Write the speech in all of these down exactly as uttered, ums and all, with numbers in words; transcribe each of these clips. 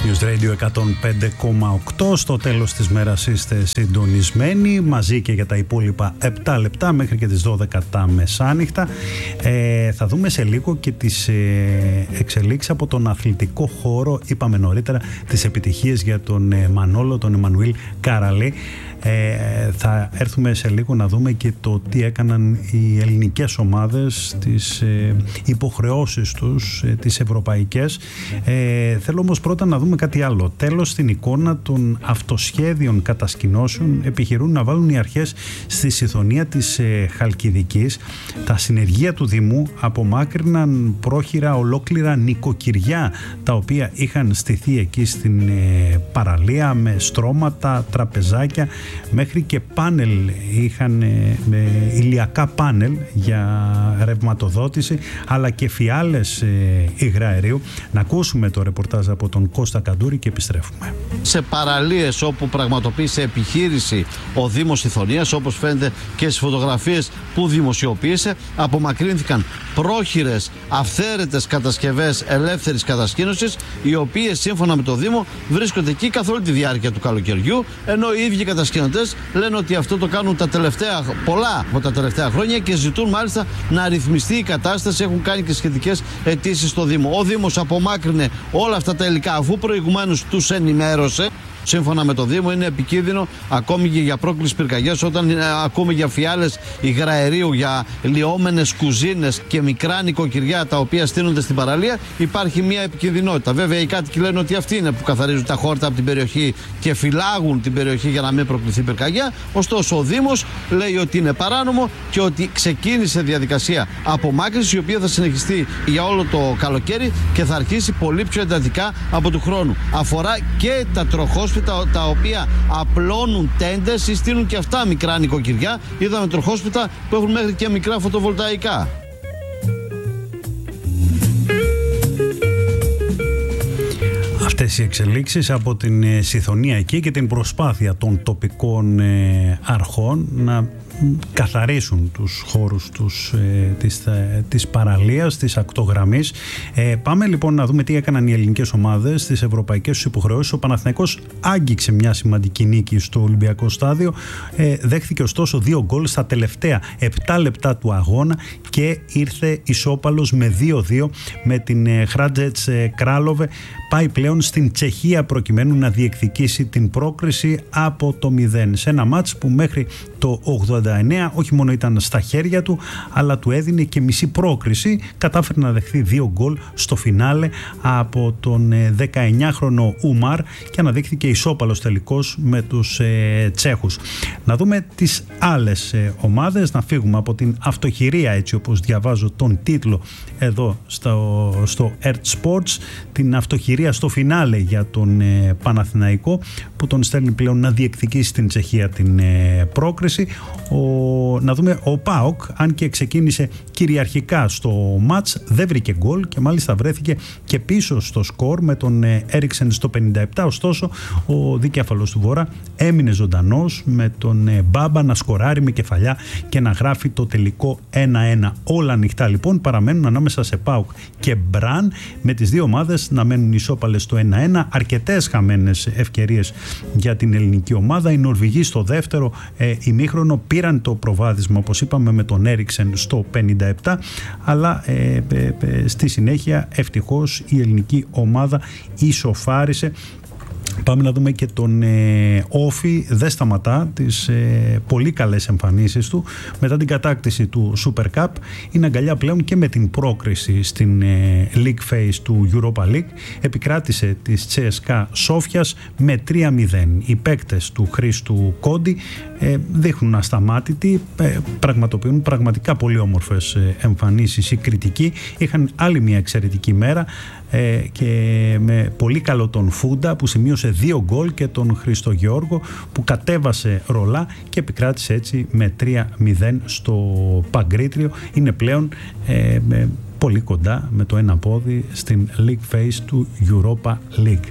News Radio εκατόν πέντε κόμμα οκτώ. Στο τέλος της μέρας είστε συντονισμένοι μαζί και για τα υπόλοιπα επτά λεπτά μέχρι και τις δώδεκα τα μεσάνυχτα. Ε, θα δούμε σε λίγο και τις ε, εξελίξεις από τον αθλητικό χώρο. Είπαμε νωρίτερα τις επιτυχίες για τον ε, Μανόλο, τον Εμμανουήλ Καραλή. Ε, θα έρθουμε σε λίγο να δούμε και το τι έκαναν οι ελληνικές ομάδες, τις ε, υποχρεώσεις τους, ε, τις ευρωπαϊκές. Ε, θέλω όμως πρώτα να δούμε κάτι άλλο. Τέλος, στην εικόνα των αυτοσχέδιων κατασκηνώσεων επιχειρούν να βάλουν οι αρχές στη συθωνία της ε, Χαλκιδικής. Τα συνεργεία του Δήμου απομάκρυναν πρόχειρα ολόκληρα νοικοκυριά τα οποία είχαν στηθεί εκεί στην ε, παραλία με στρώματα, τραπεζάκια, μέχρι και πάνελ είχαν, με ηλιακά πάνελ για ρευματοδότηση, αλλά και φιάλες ε, υγραερίου. Να ακούσουμε το ρεπορτάζ από τον Κώστα Καντούρη και επιστρέφουμε. Σε παραλίες όπου πραγματοποίησε επιχείρηση ο Δήμος Ιθωνίας, όπως φαίνεται και στις φωτογραφίες που δημοσιοποίησε, απομακρύνθηκαν πρόχειρες αυθαίρετες κατασκευές ελεύθερης κατασκήνωσης, οι οποίες σύμφωνα με το Δήμο βρίσκονται εκεί καθ' όλη τη διάρκεια του καλοκαιριού, ενώ οι ίδιοι κατασκηνωτές λένε ότι αυτό το κάνουν τα τελευταία, πολλά από τα τελευταία χρόνια και ζητούν μάλιστα να ρυθμιστεί η κατάσταση. Έχουν κάνει και σχετικές αιτήσεις στο Δήμο. Ο Δήμος απομάκρυνε όλα αυτά τα υλικά αφού προηγουμένως τους ενημέρωσε. Σύμφωνα με το Δήμο είναι επικίνδυνο ακόμη και για πρόκληση πυρκαγιάς όταν ε, ακούμε για φιάλες υγραερίου, για λιώμενες κουζίνες και μικρά νοικοκυριά τα οποία στείνονται στην παραλία. Υπάρχει μια επικινδυνότητα. Βέβαια οι κάτοικοι λένε ότι αυτοί είναι που καθαρίζουν τα χόρτα από την περιοχή και φυλάγουν την περιοχή για να μην προκληθεί πυρκαγιά. Ωστόσο ο Δήμος λέει ότι είναι παράνομο και ότι ξεκίνησε διαδικασία απομάκρυνσης η οποία θα συνεχιστεί για όλο το καλοκαίρι και θα αρχίσει πολύ πιο εντατικά από του χρόνου. Αφορά και τα τροχόσπιτα τα οποία απλώνουν τέντες ή στείλουν και αυτά μικρά νοικοκυριά. Είδαμε τροχόσπιτα που έχουν μέχρι και μικρά φωτοβολταϊκά. Αυτές οι εξελίξεις από την ε, συθωνία εκεί και την προσπάθεια των τοπικών ε, αρχών να καθαρίσουν τους χώρους τους, ε, της, ε, της παραλίας, της ακτογραμμής. Ε, πάμε λοιπόν να δούμε τι έκαναν οι ελληνικές ομάδες στις ευρωπαϊκές τους υποχρεώσεις. Ο Παναθηναϊκός άγγιξε μια σημαντική νίκη στο Ολυμπιακό Στάδιο. Ε, δέχθηκε ωστόσο δύο γκολ στα τελευταία επτά λεπτά του αγώνα και ήρθε ισόπαλος με δύο δύο με την ε, Χράτζετς ε, Κράλοβε. Πάει πλέον στην Τσεχία προκειμένου να διεκδικήσει την πρόκριση από το μηδέν σε ένα μάτς που μέχρι το ογδόντα εννέα όχι μόνο ήταν στα χέρια του, αλλά του έδινε και μισή πρόκριση. Κατάφερε να δεχθεί δύο γκολ στο φινάλε από τον δεκαεννιάχρονο Ουμάρ και αναδείχθηκε ισόπαλος τελικός με τους ε, Τσέχους. Να δούμε τις άλλες ε, ομάδες, να φύγουμε από την αυτοχειρία, έτσι όπως διαβάζω τον τίτλο εδώ στο, στο Earth Sports, την αυτοχειρία στο φινάλε για τον ε, Παναθηναϊκό που τον στέλνει πλέον να διεκδικήσει στην Τσεχία την ε, πρόκριση. Ο, να δούμε ο ΠΑΟΚ, αν και ξεκίνησε κυριαρχικά στο μάτς, δεν βρήκε γκολ και μάλιστα βρέθηκε και πίσω στο σκορ με τον Έριξεν στο πενήντα επτά. Ωστόσο ο δικέφαλος του Βορρά έμεινε ζωντανός με τον Μπάμπα να σκοράρει με κεφαλιά και να γράφει το τελικό ένα ένα. Όλα ανοιχτά λοιπόν παραμένουν ανάμεσα σε ΠΑΟΚ και Μπραν, με τις δύο ομάδες να μένουν ισόπαλες στο ένα ένα. Αρκετές χαμένες ευκαιρίες για την ελληνική ομάδα. Οι Νορβηγοί στο δεύτερο ε, ημίχρονο πήραν το προβάδισμα, όπως είπαμε, με τον Έριξεν στο πενήντα επτά, αλλά ε, ε, ε, στη συνέχεια ευτυχώς η ελληνική ομάδα ισοφάρισε. Πάμε να δούμε και τον ε, Όφη, δεν σταματά τις ε, πολύ καλές εμφανίσεις του μετά την κατάκτηση του Super Cup. Είναι αγκαλιά πλέον και με την πρόκριση στην ε, League Phase του Europa League. Επικράτησε της Τσέσκα Σόφιας με τρία μηδέν. Οι παίκτες του Χρήστου Κόντι ε, δείχνουν ασταμάτητοι, ε, πραγματοποιούν πραγματικά πολύ όμορφες ε, εμφανίσεις. Οι κριτικοί είχαν άλλη μια εξαιρετική μέρα ε, και με πολύ καλό τον Φούντα που σημείωσε δύο γκολ και τον Χριστό Γεώργο που κατέβασε ρολά και επικράτησε έτσι με τρία μηδέν στο Παγκρίτριο. Είναι πλέον ε, με, πολύ κοντά με το ένα πόδι στην League Phase του Europa League.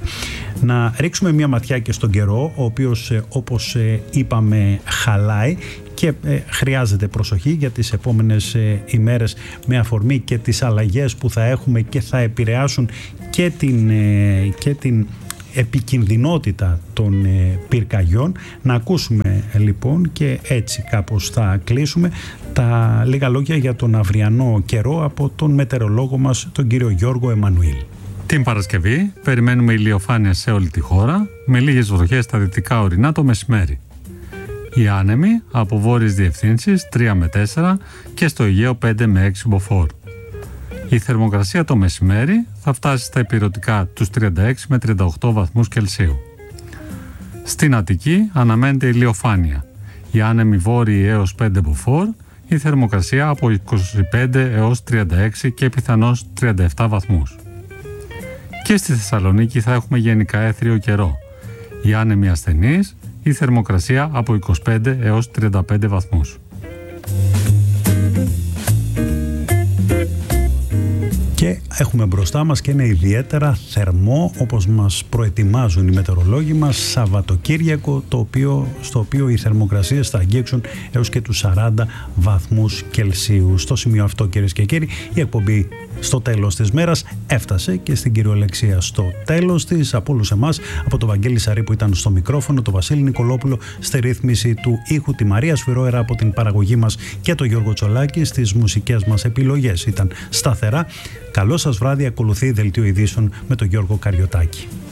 Να ρίξουμε μια ματιά και στον καιρό, ο οποίος ε, όπως ε, είπαμε χαλάει και ε, χρειάζεται προσοχή για τις επόμενες ε, ημέρες με αφορμή και τις αλλαγές που θα έχουμε και θα επηρεάσουν και την, ε, και την επικινδυνότητα των ε, πυρκαγιών. Να ακούσουμε ε, λοιπόν, και έτσι κάπως θα κλείσουμε, τα λίγα λόγια για τον αυριανό καιρό από τον μετεωρολόγο μας, τον κύριο Γιώργο Εμμανουήλ. Την Παρασκευή περιμένουμε ηλιοφάνεια σε όλη τη χώρα, με λίγες βροχές στα δυτικά ορεινά το μεσημέρι. Οι άνεμοι από βόρειες διευθύνσεις τρία με τέσσερα και στο Αιγαίο πέντε με έξι μποφόρ. Η θερμοκρασία το μεσημέρι θα φτάσει στα ηπειρωτικά τους τριάντα έξι με τριάντα οκτώ βαθμούς Κελσίου. Στην Αττική αναμένεται ηλιοφάνεια. Οι άνεμοι βόρειοι έως πέντε μποφόρ, η θερμοκρασία από είκοσι πέντε έως τριάντα έξι και πιθανώς τριάντα επτά βαθμούς. Και στη Θεσσαλονίκη θα έχουμε γενικά έθριο καιρό. Οι άνεμοι ασθενείς, η θερμοκρασία από είκοσι πέντε έως τριάντα πέντε βαθμούς. Και έχουμε μπροστά μας και ένα ιδιαίτερα θερμό, όπως μας προετοιμάζουν οι μετεωρολόγοι μας, Σαββατοκύριακο, το οποίο, στο οποίο οι θερμοκρασίες θα αγγίξουν έως και τους σαράντα βαθμούς Κελσίου. Στο σημείο αυτό, κυρίες και κύριοι, η εκπομπή στο τέλος της μέρας έφτασε και στην κυριολεξία στο τέλος της. Από όλους εμάς, από τον Βαγγέλη Σαρή που ήταν στο μικρόφωνο, τον Βασίλη Νικολόπουλο στη ρύθμιση του ήχου, τη Μαρία Σφυρόερα από την παραγωγή μας και τον Γιώργο Τσολάκη στις μουσικές μας επιλογές. Ήταν σταθερά. Καλό σας βράδυ, ακολουθεί δελτίο ειδήσεων με τον Γιώργο Καριωτάκη.